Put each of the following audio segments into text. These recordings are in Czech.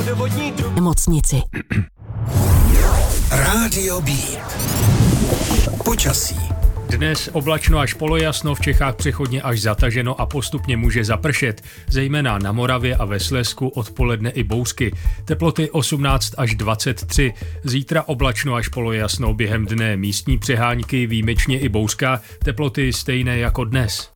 vodovodní trubky. Nemocnici. Rádio Beat. Počasí. Dnes oblačno až polojasno, v Čechách přechodně až zataženo a postupně může zapršet, zejména na Moravě a ve Slezsku odpoledne i bouřky. Teploty 18 až 23. Zítra oblačno až polojasno, během dne místní přehánky, výjimečně i bouřka, teploty stejné jako dnes.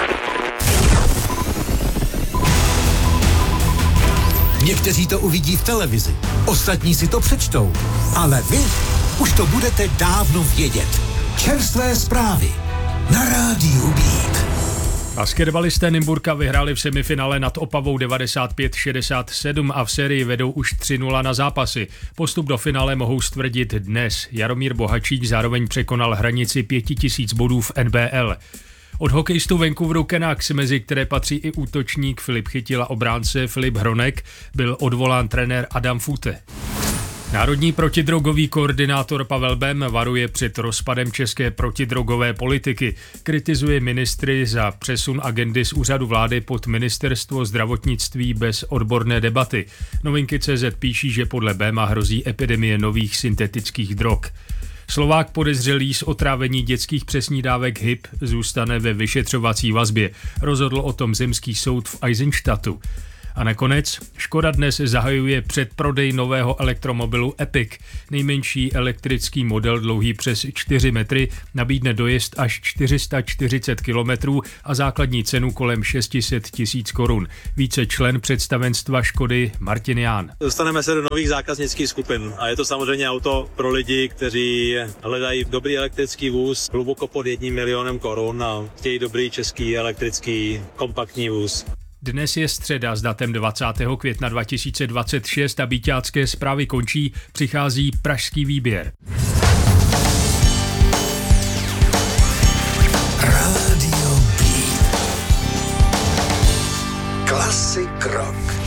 Někteří to uvidí v televizi, ostatní si to přečtou, ale vy už to budete dávno vědět. Čerstvé zprávy na Rádiu Beat. Basketbalisté Nymburka vyhráli v semifinále nad Opavou 95-67 a v sérii vedou už 3-0 na zápasy. Postup do finále mohou stvrdit dnes. Jaromír Bohačík zároveň překonal hranici 5000 bodů v NBL. Od hokejistů Vancouveru Canucks, mezi které patří i útočník Filip Chytila, obránce Filip Hronek, byl odvolán trenér Adam Fute. Národní protidrogový koordinátor Pavel Bém varuje před rozpadem české protidrogové politiky. Kritizuje ministry za přesun agendy z úřadu vlády pod ministerstvo zdravotnictví bez odborné debaty. Novinky.cz píší, že podle Béma hrozí epidemie nových syntetických drog. Slovák podezřelý z otrávení dětských přesní dávek HIP zůstane ve vyšetřovací vazbě. Rozhodl o tom zemský soud v Eisenstadtu. A nakonec Škoda dnes zahajuje předprodej nového elektromobilu Epic. Nejmenší elektrický model dlouhý přes 4 metry nabídne dojezd až 440 kilometrů a základní cenu kolem 600 000 korun. Více člen představenstva Škody Martin Ján. Dostaneme se do nových zákaznických skupin a je to samozřejmě auto pro lidi, kteří hledají dobrý elektrický vůz hluboko pod 1 milionem korun a chtějí dobrý český elektrický kompaktní vůz. Dnes je středa s datem 20. května 2026 a Bíťácké zprávy končí, přichází pražský výběr. Rádio Beat. Klasik rock.